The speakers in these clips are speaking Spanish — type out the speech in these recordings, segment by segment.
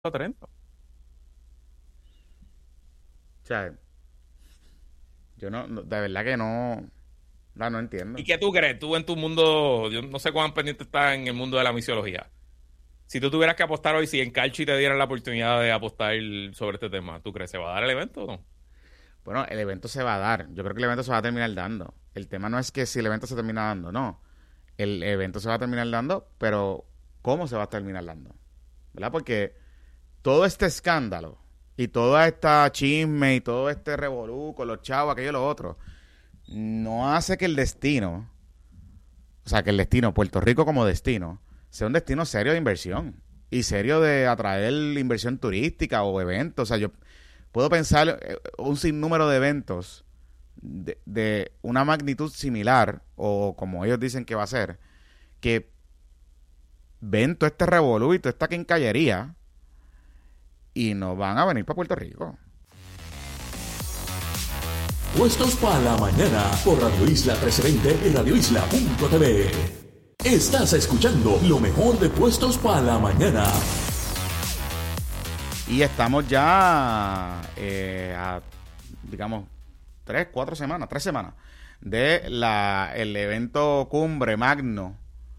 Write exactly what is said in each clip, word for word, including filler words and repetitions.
treinta. O sea, yo no, no- de verdad que no, no, no entiendo. ¿Y qué tú crees? Tú en tu mundo, yo no sé cuán pendiente estás en el mundo de la misiología. Si tú tuvieras que apostar hoy, si en Calchi te dieran la oportunidad de apostar sobre este tema, ¿tú crees que se va a dar el evento o no? Bueno, el evento se va a dar. Yo creo que el evento se va a terminar dando. El tema no es que si el evento se termina dando, no. El evento se va a terminar dando, pero ¿cómo se va a terminar dando? ¿Verdad? Porque todo este escándalo y toda esta chisme y todo este revolú con los chavos, aquello y lo otro, no hace que el destino, o sea, que el destino, Puerto Rico como destino, sea un destino serio de inversión y serio de atraer inversión turística o eventos. O sea, yo puedo pensar eh, un sinnúmero de eventos de, de una magnitud similar o como ellos dicen que va a ser, que ven todo este revolú y toda esta quincallería y no van a venir para Puerto Rico. Puestos para la mañana por Radio Isla trescientos veinte y radio isla punto t v. Estás escuchando lo mejor de Puestos para la mañana. Y estamos ya eh, a, digamos, tres, cuatro semanas, tres semanas de la el evento cumbre magno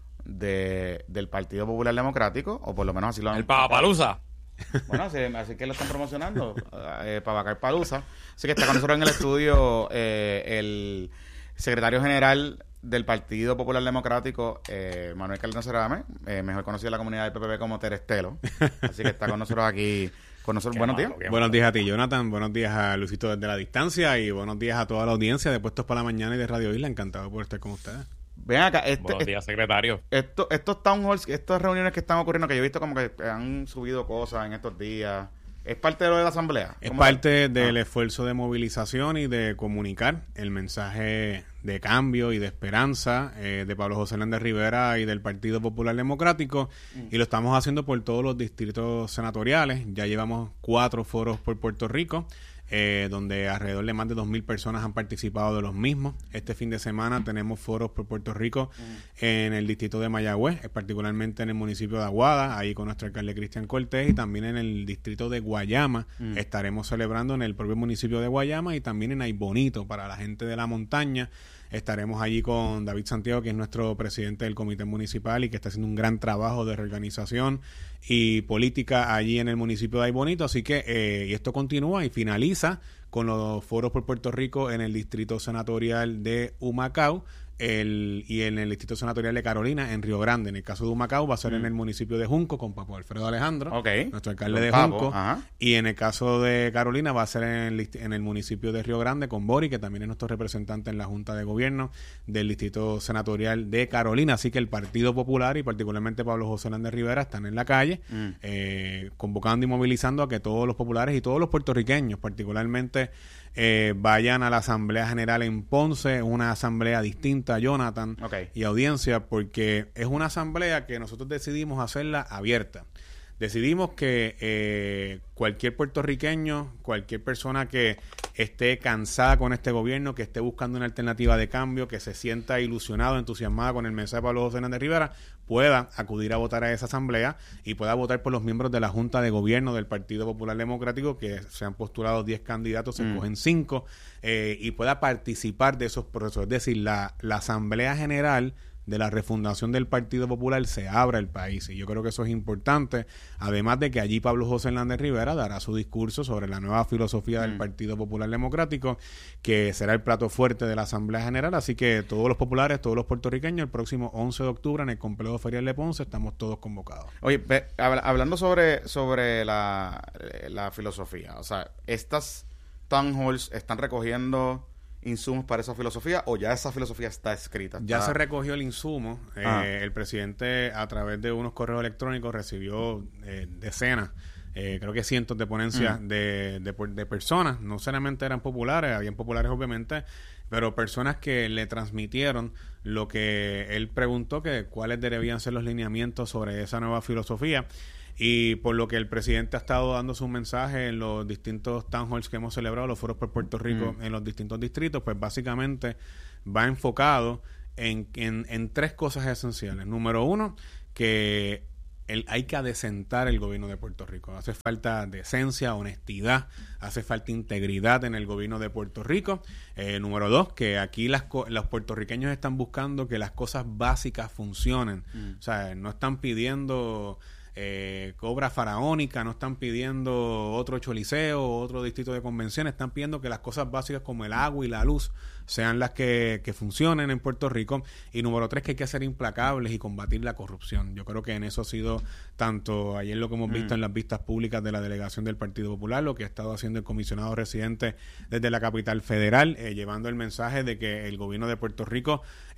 de, del Partido Popular Democrático, o por lo menos así lo han... El Papalusa. Bueno, así, así que lo están promocionando, eh, para Bacar Palusa. Así que está con nosotros en el estudio eh, el secretario general del Partido Popular Democrático, eh, Manuel Caldero Cerame, eh, mejor conocido en la comunidad del P P P como Terestelo. Así que está con nosotros aquí, con nosotros. Qué Buenos malo, días. qué Buenos malo. días a ti, Jonathan. Buenos días a Luisito desde la distancia y buenos días a toda la audiencia de Puestos para la Mañana y de Radio Isla. Encantado por estar con ustedes. Ven acá, este, Buenos días, secretario. esto, estos town halls, estas reuniones que están ocurriendo, que yo he visto como que han subido cosas en estos días, ¿es parte de lo de la asamblea? Es ¿Cómo parte es? del Ah. esfuerzo de movilización y de comunicar el mensaje de cambio y de esperanza eh, de Pablo José Hernández Rivera y del Partido Popular Democrático, y lo estamos haciendo por todos los distritos senatoriales. Ya llevamos cuatro foros por Puerto Rico, eh, donde alrededor de más de dos mil personas han participado de los mismos. Este fin de semana tenemos foros por Puerto Rico en el distrito de Mayagüez, eh, particularmente en el municipio de Aguada, ahí con nuestro alcalde Cristian Cortés, y también en el distrito de Guayama. Mm. Estaremos celebrando en el propio municipio de Guayama y también en Aybonito para la gente de la montaña. Estaremos allí con David Santiago, que es nuestro presidente del comité municipal y que está haciendo un gran trabajo de reorganización y política allí en el municipio de Aybonito. Así que eh, y esto continúa y finaliza con los foros por Puerto Rico en el distrito senatorial de Humacao el, y en el distrito senatorial de Carolina, en Río Grande. En el caso de Humacao va a ser Mm. en el municipio de Junco con Papo Alfredo Alejandro, Ok. nuestro alcalde Don de Papo, Junco. ajá. Y en el caso de Carolina va a ser en el, dist- en el municipio de Río Grande con Bori, que también es nuestro representante en la Junta de Gobierno del Distrito Senatorial de Carolina. Así que el Partido Popular y particularmente Pablo José Hernández Rivera están en la calle Mm. eh, convocando y movilizando a que todos los populares y todos los puertorriqueños particularmente eh, vayan a la Asamblea General en Ponce, una asamblea distinta, Jonathan, Ok. y audiencia, porque es una asamblea que nosotros decidimos hacerla abierta. Decidimos que eh, cualquier puertorriqueño, cualquier persona que esté cansada con este gobierno, que esté buscando una alternativa de cambio, que se sienta ilusionado, entusiasmado con el mensaje de Pablo José Hernández Rivera, pueda acudir a votar a esa asamblea y pueda votar por los miembros de la Junta de Gobierno del Partido Popular Democrático, que se han postulado diez candidatos, se Mm. escogen cinco, eh, y pueda participar de esos procesos. Es decir, la, la Asamblea General de la refundación del Partido Popular se abra el país, y yo creo que eso es importante, además de que allí Pablo José Hernández Rivera dará su discurso sobre la nueva filosofía del Mm. Partido Popular Democrático, que será el plato fuerte de la Asamblea General. Así que todos los populares, todos los puertorriqueños, el próximo once de octubre en el complejo ferial de Ponce estamos todos convocados. Oye, ve, habla- hablando sobre, sobre la, eh, la filosofía, o sea, ¿estas town halls están recogiendo insumos para esa filosofía o ya esa filosofía está escrita? Ya Está- se recogió el insumo. eh, Ah. El presidente, a través de unos correos electrónicos, recibió eh, decenas, eh, creo que cientos de ponencias Mm. de, de, por- de personas. No solamente eran populares, habían populares obviamente, pero personas que le transmitieron lo que él preguntó, que cuáles debían ser los lineamientos sobre esa nueva filosofía. Y por lo que el presidente ha estado dando su mensaje en los distintos town halls que hemos celebrado, los foros por Puerto Rico, Mm. en los distintos distritos, pues básicamente va enfocado en, en, en tres cosas esenciales. Número uno, que el, hay que adecentar el gobierno de Puerto Rico. Hace falta decencia, honestidad, hace falta integridad en el gobierno de Puerto Rico. Eh, número dos, que aquí las co- los puertorriqueños están buscando que las cosas básicas funcionen. Mm. O sea, no están pidiendo eh, obra faraónica, no están pidiendo otro choliseo, otro distrito de convenciones, están pidiendo que las cosas básicas como el agua y la luz sean las que, que funcionen en Puerto Rico. Y número tres, que hay que ser implacables y combatir la corrupción. Yo creo que en eso ha sido tanto ayer lo que hemos visto mm. en las vistas públicas de la delegación del Partido Popular, lo que ha estado haciendo el comisionado residente desde la capital federal, eh, llevando el mensaje de que el gobierno de Puerto Rico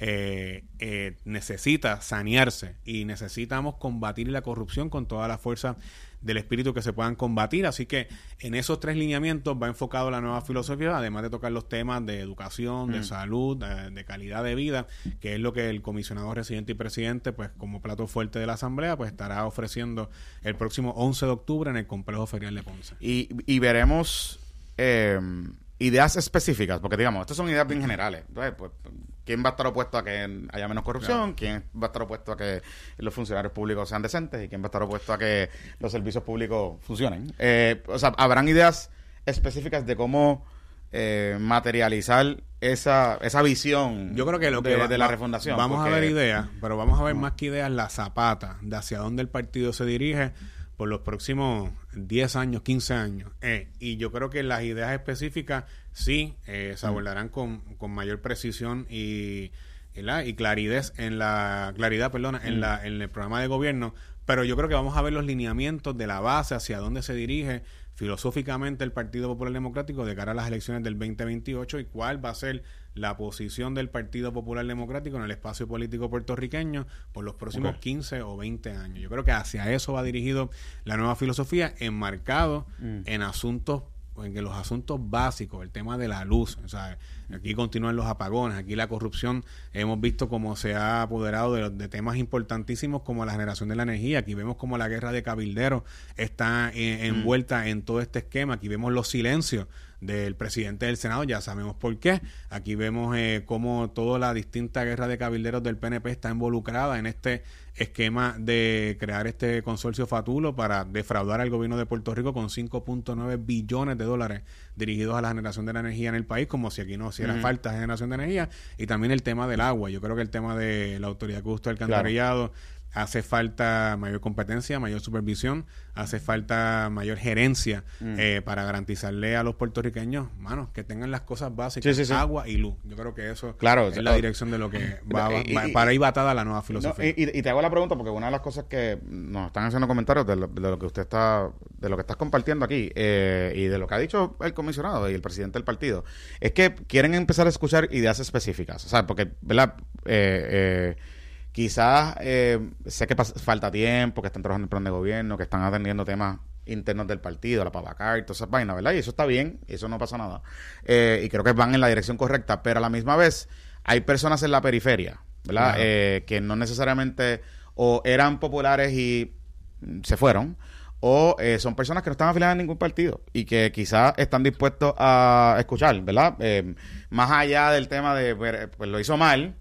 eh, eh, necesita sanearse y necesitamos combatir la corrupción con toda la fuerza del espíritu que se puedan combatir. Así que en esos tres lineamientos va enfocado la nueva filosofía, además de tocar los temas de educación, de mm. salud, de, de calidad de vida, que es lo que el comisionado residente y presidente, pues como plato fuerte de la Asamblea, pues estará ofreciendo el próximo once de octubre en el Complejo Ferial de Ponce. Y, y veremos eh, ideas específicas, porque digamos, estas son ideas bien generales. Entonces, pues, ¿quién va a estar opuesto a que haya menos corrupción? Claro. ¿Quién va a estar opuesto a que los funcionarios públicos sean decentes? ¿Y quién va a estar opuesto a que los servicios públicos funcionen? Eh, o sea, habrán ideas específicas de cómo eh, materializar esa esa visión. Yo creo que lo de, que va, de la refundación. Vamos porque, a ver ideas, pero vamos a ver no. más que ideas la zapata de hacia dónde el partido se dirige por los próximos diez años, quince años. Eh, y yo creo que las ideas específicas sí eh, se abordarán con, con mayor precisión y, y claridad en la claridad, perdona, mm. en la en el programa de gobierno, pero yo creo que vamos a ver los lineamientos de la base hacia dónde se dirige filosóficamente el Partido Popular Democrático de cara a las elecciones del veinte veintiocho y cuál va a ser la posición del Partido Popular Democrático en el espacio político puertorriqueño por los próximos okay. quince o veinte años. Yo creo que hacia eso va dirigido la nueva filosofía, enmarcado mm. en asuntos, en que los asuntos básicos, el tema de la luz, o sea, aquí continúan los apagones, aquí la corrupción, hemos visto cómo se ha apoderado de, de temas importantísimos como la generación de la energía, aquí vemos cómo la guerra de cabilderos está eh, envuelta mm. en todo este esquema, aquí vemos los silencios del presidente del Senado, ya sabemos por qué. Aquí vemos eh, cómo toda la distinta guerra de cabilderos del P N P está involucrada en este esquema de crear este consorcio fatulo para defraudar al gobierno de Puerto Rico con cinco punto nueve billones de dólares dirigidos a la generación de la energía en el país, como si aquí no hiciera uh-huh. falta generación de energía. Y también el tema del agua. Yo creo que el tema de la Autoridad de Acueductos y Alcantarillado, claro. hace falta mayor competencia, mayor supervisión, hace falta mayor gerencia mm. eh, para garantizarle a los puertorriqueños, manos, que tengan las cosas básicas, sí, sí, sí. agua y luz. Yo creo que eso claro, es la dirección de lo que va, va, va y, para ahí batada la nueva filosofía. No, y, y te hago la pregunta porque una de las cosas que nos están haciendo comentarios de lo, de lo que usted está, de lo que estás compartiendo aquí eh, y de lo que ha dicho el comisionado y el presidente del partido, es que quieren empezar a escuchar ideas específicas. O sea, porque, ¿verdad? Eh, eh, Quizás, eh, sé que pas- falta tiempo, que están trabajando en el plan de gobierno, que están atendiendo temas internos del partido, la papacar y todas esas vainas, ¿verdad? Y eso está bien, y eso no pasa nada. Eh, y creo que van en la dirección correcta, pero a la misma vez hay personas en la periferia, ¿verdad? Claro. Eh, que no necesariamente o eran populares y se fueron, o eh, son personas que no están afiliadas a ningún partido y que quizás están dispuestos a escuchar, ¿verdad? Eh, más allá del tema de, pues lo hizo mal,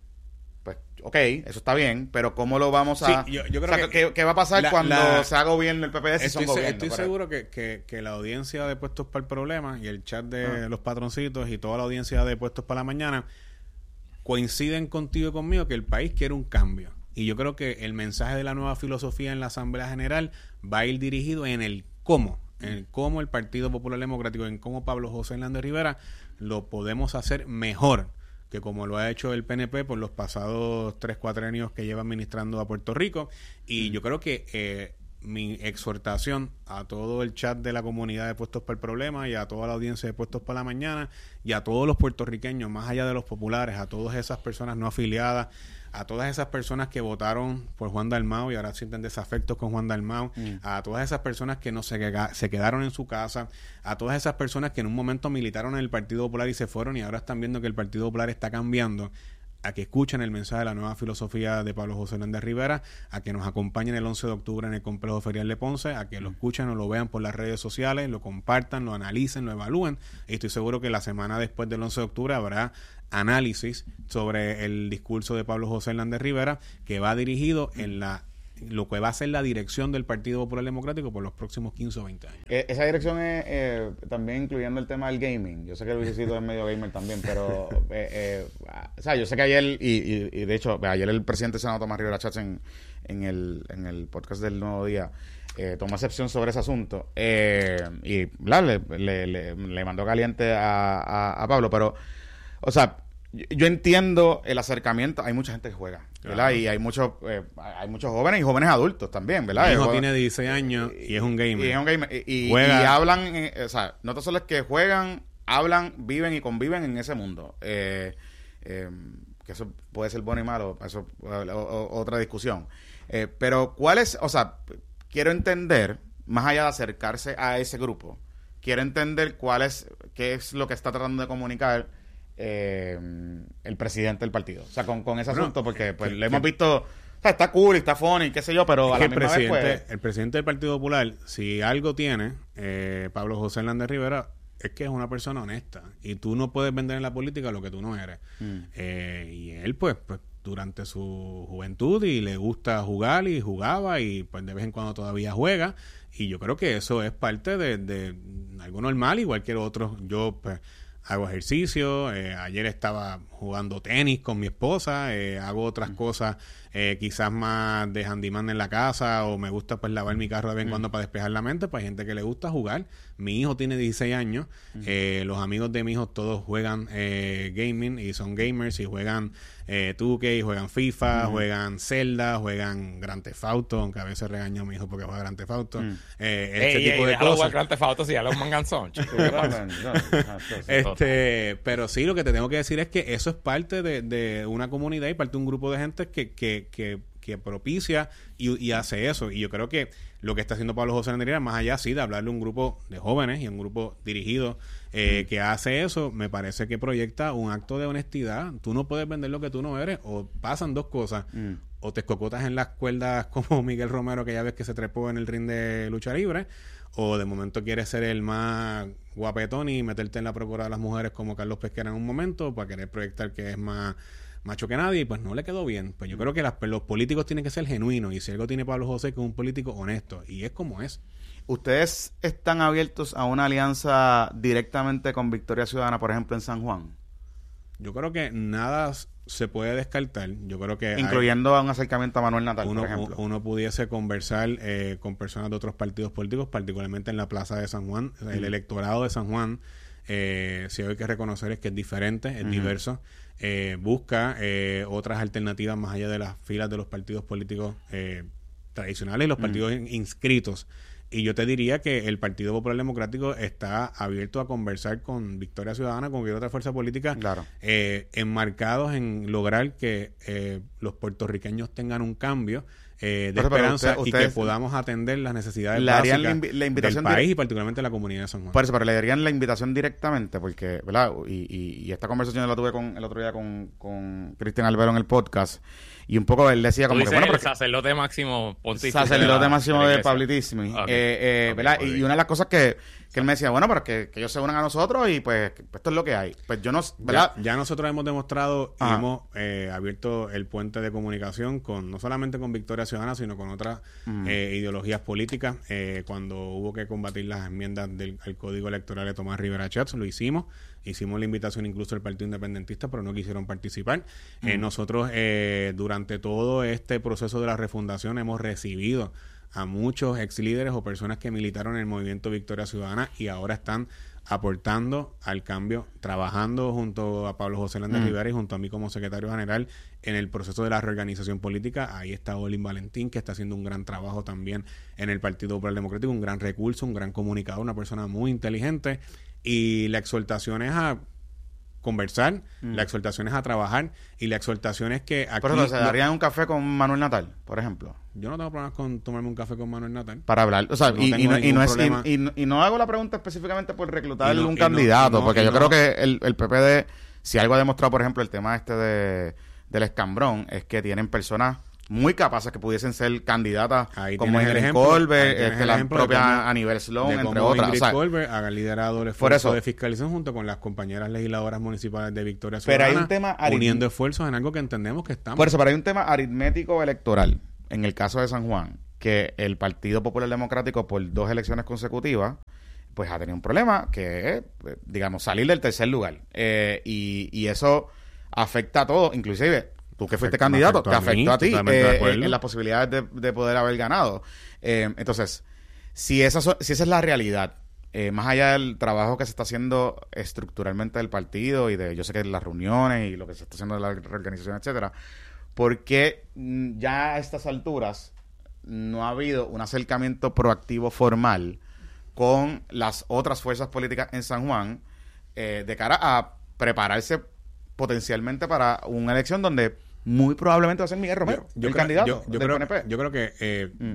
ok, eso está bien, pero ¿cómo lo vamos a...? Sí, yo, yo creo o sea, que ¿qué, ¿qué va a pasar la, cuando la, se haga gobierno el P P D si estoy, son gobierno? Estoy seguro que, que, que la audiencia de Puestos para el Problema y el chat de ah. los patroncitos y toda la audiencia de Puestos para la Mañana coinciden contigo y conmigo que el país quiere un cambio. Y yo creo que el mensaje de la nueva filosofía en la Asamblea General va a ir dirigido en el cómo, en el cómo el Partido Popular Democrático, en cómo Pablo José Hernández Rivera lo podemos hacer mejor que como lo ha hecho el P N P por los pasados tres, cuatro años que lleva administrando a Puerto Rico. Y yo creo que eh, mi exhortación a todo el chat de la comunidad de Puestos para el Problema y a toda la audiencia de Puestos para la Mañana y a todos los puertorriqueños, más allá de los populares, a todas esas personas no afiliadas, a todas esas personas que votaron por Juan Dalmau y ahora sienten desafectos con Juan Dalmau, mm. a todas esas personas que no se, se quedaron en su casa, a todas esas personas que en un momento militaron en el Partido Popular y se fueron y ahora están viendo que el Partido Popular está cambiando, a que escuchen el mensaje de la nueva filosofía de Pablo José Hernández Rivera, a que nos acompañen el once de octubre en el Complejo Ferial de Ponce, a que lo escuchen o lo vean por las redes sociales, lo compartan, lo analicen, lo evalúen. Y estoy seguro que la semana después del once de octubre habrá análisis sobre el discurso de Pablo José Hernández Rivera que va dirigido en la lo que va a ser la dirección del Partido Popular Democrático por los próximos quince o veinte años. Eh, esa dirección es eh, también incluyendo el tema del gaming. Yo sé que Luisito es medio gamer también, pero eh, eh, o sea, yo sé que ayer, y, y, y de hecho, ayer el presidente del Senado, Tomás Rivera Chats, en, en, el, en el podcast del Nuevo Día, eh, tomó excepción sobre ese asunto eh, y bla, le, le, le, le mandó caliente a, a, a Pablo, pero, o sea, yo entiendo el acercamiento. Hay mucha gente que juega, ¿verdad? Claro. Y hay muchos eh, hay muchos jóvenes y jóvenes adultos también, ¿verdad? Mi hijo juega, tiene dieciséis años y, y es un gamer. Y es un gamer. Y, y, y hablan, eh, o sea, no solo es que juegan, hablan, viven y conviven en ese mundo. Eh, eh, que eso puede ser bueno y malo, eso o, o, otra discusión. Eh, pero, ¿cuál es? O sea, quiero entender, más allá de acercarse a ese grupo, quiero entender cuál es, qué es lo que está tratando de comunicar Eh, el presidente del partido, o sea, con, con ese bueno, asunto, porque pues que, le hemos que, visto, o sea, está cool, está funny, qué sé yo, pero a la el misma presidente, vez, pues, el presidente del Partido Popular, si algo tiene, eh, Pablo José Hernández Rivera, es que es una persona honesta, y tú no puedes vender en la política lo que tú no eres. Mm. Eh, y él, pues, pues, durante su juventud, y le gusta jugar, y jugaba, y pues de vez en cuando todavía juega, y yo creo que eso es parte de, de algo normal, igual que otros. Yo, pues, hago ejercicio, eh, ayer estaba jugando tenis con mi esposa, eh, hago otras mm. cosas eh, quizás más de handyman en la casa, o me gusta pues lavar mi carro de vez en mm. cuando para despejar la mente. Pues hay gente que le gusta jugar. Mi hijo tiene dieciséis años, mm. eh, los amigos de mi hijo todos juegan eh, gaming y son gamers y juegan eh, dos K, juegan FIFA, mm. juegan Zelda, juegan Grand Theft Auto, aunque a veces regaño a mi hijo porque juega Grand Theft Auto. Mm. Eh, este ey, tipo ey, de cosas. Jugar Grand Theft Auto si ya los manganzón. este, pero sí, lo que te tengo que decir es que eso es parte de, de una comunidad y parte de un grupo de gente que, que, que, que propicia y, y hace eso. Y yo creo que lo que está haciendo Pablo José Hernández Rivera, más allá sí de hablarle a un grupo de jóvenes y a un grupo dirigido eh, mm. que hace eso, me parece que proyecta un acto de honestidad. Tú no puedes vender lo que tú no eres, o pasan dos cosas, mm. o te escocotas en las cuerdas como Miguel Romero, que ya ves que se trepó en el ring de lucha libre, o de momento quieres ser el más guapetón y meterte en la procura de las mujeres como Carlos Pesquera en un momento para querer proyectar que es más macho que nadie, y pues no le quedó bien. Pues yo creo que las, los políticos tienen que ser genuinos, y si algo tiene Pablo José, que es un político honesto, y es como es. ¿Ustedes están abiertos a una alianza directamente con Victoria Ciudadana, por ejemplo, en San Juan? Yo creo que nada se puede descartar. Yo creo que incluyendo hay, un acercamiento a Manuel Natal, uno, por ejemplo. Uno pudiese conversar eh, con personas de otros partidos políticos, particularmente en la plaza de San Juan. Uh-huh. El electorado de San Juan, eh, si hay que reconocer, es que es diferente, es uh-huh. diverso. Eh, busca eh, otras alternativas más allá de las filas de los partidos políticos eh, tradicionales y los uh-huh. partidos in- inscritos. Y yo te diría que el Partido Popular Democrático está abierto a conversar con Victoria Ciudadana, con cualquier otra fuerza política, claro. eh, enmarcados en lograr que eh, los puertorriqueños tengan un cambio eh, de pero, esperanza pero usted, y que podamos atender las necesidades básicas la invi- la invitación del país y particularmente la comunidad de San Juan. Por eso, pero le darían la invitación directamente, porque, ¿verdad? Y, y, y esta conversación la tuve con el otro día con, con Cristian Albero en el podcast. Y un poco él decía como que bueno, el sacerdote máximo pontífice. Sacerdote máximo de Pablitísimo. Okay. Eh, eh, ¿verdad? Okay. Y una de las cosas que, que él me decía, bueno, pero que, que ellos se unan a nosotros y pues esto es lo que hay. Pues yo no, ¿verdad? Ya, ya nosotros hemos demostrado y Ajá. hemos eh, abierto el puente de comunicación con no solamente con Victoria Ciudadana, sino con otras mm. eh, ideologías políticas. Eh, cuando hubo que combatir las enmiendas del al Código Electoral de Tomás Rivera Chats, lo hicimos. Hicimos la invitación incluso al Partido Independentista, pero no quisieron participar. Mm. Eh, nosotros, eh, durante todo este proceso de la refundación, hemos recibido a muchos ex líderes o personas que militaron en el movimiento Victoria Ciudadana y ahora están aportando al cambio, trabajando junto a Pablo José Hernández mm. Rivera y junto a mí como secretario general en el proceso de la reorganización política. Ahí está Olin Valentín, que está haciendo un gran trabajo también en el Partido Popular Democrático, un gran recurso, un gran comunicador, una persona muy inteligente. Y la exhortación es a conversar, mm. la exhortación es a trabajar, y la exhortación es que aquí... Por ejemplo, ¿se darían un café con Manuel Natal, por ejemplo? Yo no tengo problemas con tomarme un café con Manuel Natal. Para hablar, o sea, no y, y, no, y, no es, y, y, y no hago la pregunta específicamente por reclutar no, un candidato, no, porque yo no, creo que el, el P P D, si algo ha demostrado, por ejemplo, el tema este de del escambrón, es que tienen personas muy capaces que pudiesen ser candidatas ahí como Ingrid Colbert, este, la propia Anivel Sloan, entre otras. Ingrid o sea, Colbert haga liderado el esfuerzo de fiscalización junto con las compañeras legisladoras municipales de Victoria Ciudadana, pero hay un tema uniendo esfuerzos en algo que entendemos que estamos. Por eso, pero hay un tema aritmético electoral en el caso de San Juan, que el Partido Popular Democrático por dos elecciones consecutivas pues ha tenido un problema que es, digamos, salir del tercer lugar. Eh, y, y eso afecta a todos, inclusive tú que fuiste Afecta, candidato, afectó te a mí, afectó a ti totalmente de eh, acuerdo. en, en las posibilidades de, de poder haber ganado. Eh, entonces, si esa, so- si esa es la realidad, eh, más allá del trabajo que se está haciendo estructuralmente del partido y de, yo sé que las reuniones y lo que se está haciendo de la reorganización, etcétera, ¿por qué mm, ya a estas alturas no ha habido un acercamiento proactivo formal con las otras fuerzas políticas en San Juan eh, de cara a prepararse potencialmente para una elección donde muy probablemente va a ser Miguel Romero, Yo- yo el creo- candidato yo- yo del creo, P N P? Yo creo que eh, Mm.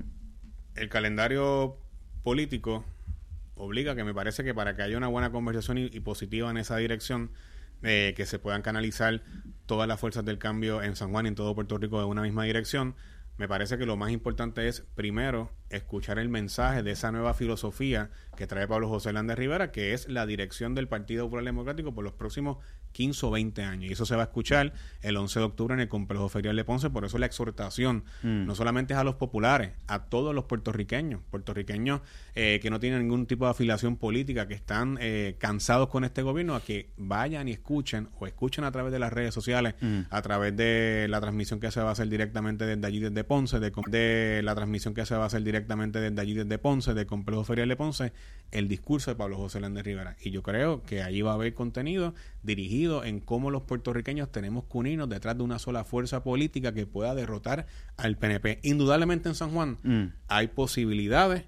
el calendario político obliga que me parece que para que haya una buena conversación y, y positiva en esa dirección, eh, que se puedan canalizar todas las fuerzas del cambio en San Juan y en todo Puerto Rico de una misma dirección, me parece que lo más importante es, primero, escuchar el mensaje de esa nueva filosofía que trae Pablo José Hernández Rivera, que es la dirección del Partido Popular Democrático por los próximos quince o veinte años. Y eso se va a escuchar el once de octubre en el Complejo Ferial de Ponce. Por eso la exhortación Mm. no solamente es a los populares, a todos los puertorriqueños, puertorriqueños eh, que no tienen ningún tipo de afiliación política, que están eh, cansados con este gobierno, a que vayan y escuchen, o escuchen a través de las redes sociales, Mm. a través de la transmisión que se va a hacer directamente desde allí, desde Ponce, de, de la transmisión que se va a hacer directamente desde allí, desde Ponce, del Complejo Ferial de Ponce, el discurso de Pablo José Hernández Rivera. Y yo creo que allí va a haber contenido dirigido en cómo los puertorriqueños tenemos que unirnos detrás de una sola fuerza política que pueda derrotar al P N P. Indudablemente en San Juan Mm. hay posibilidades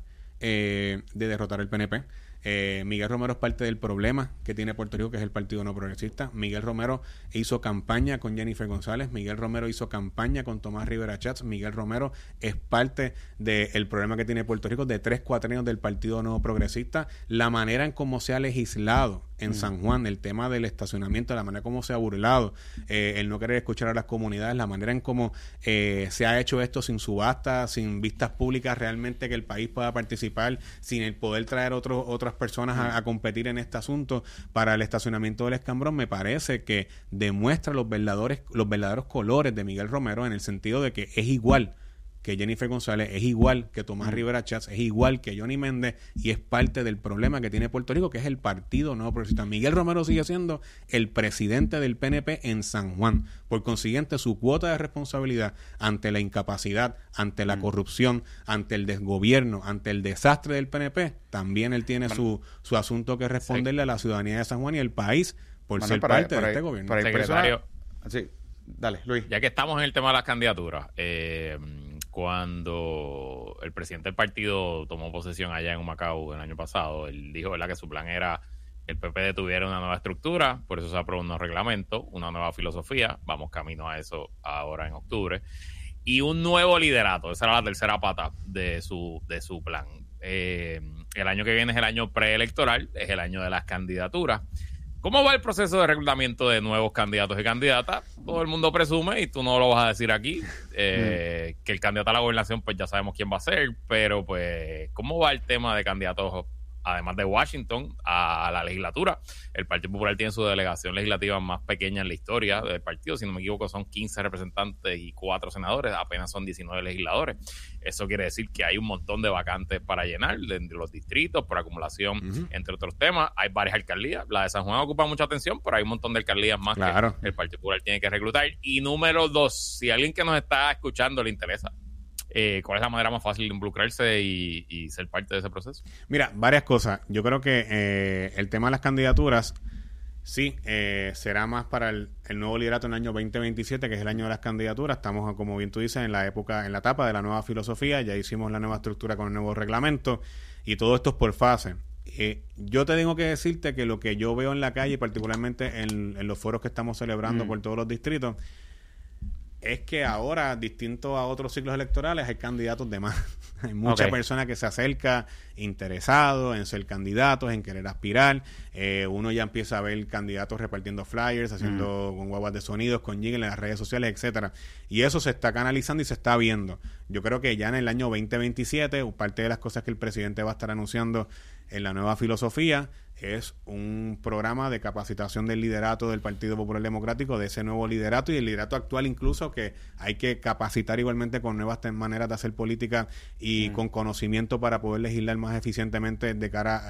eh, de derrotar al P N P. Eh, Miguel Romero es parte del problema que tiene Puerto Rico, que es el Partido No Progresista. Miguel Romero hizo campaña con Jennifer González, Miguel Romero hizo campaña con Tomás Rivera Chats, Miguel Romero es parte del problema que tiene Puerto Rico de tres cuatrienios del Partido No Progresista. La manera en cómo se ha legislado en San Juan, el tema del estacionamiento, la manera como se ha burlado, eh, el no querer escuchar a las comunidades, la manera en cómo eh, se ha hecho esto sin subasta, sin vistas públicas realmente que el país pueda participar, sin el poder traer otros otras personas a, a competir en este asunto para el estacionamiento del escambrón, me parece que demuestra los verdaderos, los verdaderos colores de Miguel Romero, en el sentido de que es igual que Jennifer González, es igual que Tomás Rivera Chats, es igual que Johnny Méndez, y es parte del problema que tiene Puerto Rico, que es el Partido No Progresista. Miguel Romero sigue siendo el presidente del P N P en San Juan. Por consiguiente, su cuota de responsabilidad ante la incapacidad, ante la corrupción, ante el desgobierno, ante el desastre del P N P, también él tiene su, su asunto que responderle a la ciudadanía de San Juan y el país por Manuel, ser para- parte para- de este gobierno. para ir Secretario. persona- Sí, dale, Luis. Ya que estamos en el tema de las candidaturas, eh, cuando el presidente del partido tomó posesión allá en Humacao el año pasado, él dijo, ¿verdad?, que su plan era que el P P D tuviera una nueva estructura, por eso se aprobó un nuevo reglamento, una nueva filosofía, vamos camino a eso ahora en octubre, y un nuevo liderato. Esa era la tercera pata de su, de su plan. Eh, el año que viene es el año preelectoral, es el año de las candidaturas. ¿Cómo va el proceso de reclutamiento de nuevos candidatos y candidatas? Todo el mundo presume, y tú no lo vas a decir aquí, eh, mm. que el candidato a la gobernación, pues ya sabemos quién va a ser, pero pues, ¿cómo va el tema de candidatos, además de Washington, a la legislatura? El Partido Popular tiene su delegación legislativa más pequeña en la historia del partido, si no me equivoco son quince representantes y cuatro senadores, apenas son diecinueve legisladores. Eso quiere decir que hay un montón de vacantes para llenar entre los distritos, por acumulación, uh-huh. entre otros temas. Hay varias alcaldías, la de San Juan ocupa mucha atención, pero hay un montón de alcaldías más claro. que el Partido Popular tiene que reclutar. Y número dos, si a alguien que nos está escuchando le interesa, Eh, ¿cuál es la manera más fácil de involucrarse y, y ser parte de ese proceso? Mira, varias cosas. Yo creo que eh, el tema de las candidaturas, sí, eh, será más para el, el nuevo liderato en el año veinte veintisiete, que es el año de las candidaturas. Estamos, como bien tú dices, en la época, en la etapa de la nueva filosofía. Ya hicimos la nueva estructura con el nuevo reglamento y todo esto es por fase. Eh, yo te tengo que decirte que lo que yo veo en la calle, particularmente en, en los foros que estamos celebrando mm. por todos los distritos, es que ahora, distinto a otros ciclos electorales, hay candidatos de más. Hay mucha okay. persona que se acerca interesado en ser candidatos, en querer aspirar. Eh, uno ya empieza a ver candidatos repartiendo flyers, haciendo mm. con guaguas de sonidos, con jingles en las redes sociales, etcétera. Y eso se está canalizando y se está viendo. Yo creo que ya en el año veinte veintisiete, parte de las cosas que el presidente va a estar anunciando en la nueva filosofía es un programa de capacitación del liderato del Partido Popular Democrático, de ese nuevo liderato y el liderato actual incluso, que hay que capacitar igualmente con nuevas maneras de hacer política y mm. con conocimiento para poder legislar más eficientemente de cara a